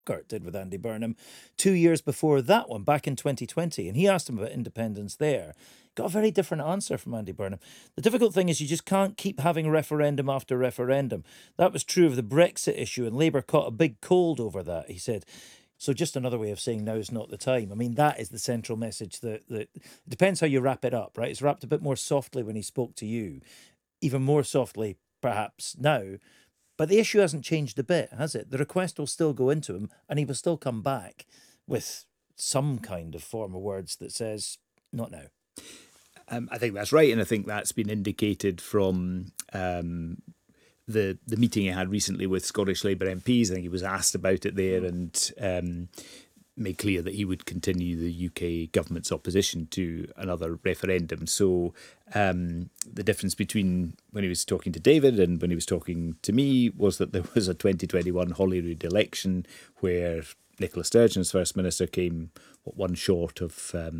Kurt did with Andy Burnham 2 years before that one, back in 2020. And he asked him about independence there. Got a very different answer from Andy Burnham. The difficult thing is you just can't keep having referendum after referendum. That was true of the Brexit issue, and Labour caught a big cold over that, he said. So just another way of saying now's not the time. I mean, that is the central message that it depends how you wrap it up, right? It's wrapped a bit more softly when he spoke to you, even more softly perhaps now. But the issue hasn't changed a bit, has it? The request will still go into him, and he will still come back with some kind of form of words that says, not now. I think that's right, and I think that's been indicated from the meeting he had recently with Scottish Labour MPs. I think he was asked about it there and made clear that he would continue the UK government's opposition to another referendum. So the difference between when he was talking to David and when he was talking to me was that there was a 2021 Holyrood election where Nicola Sturgeon, as First Minister, came one short of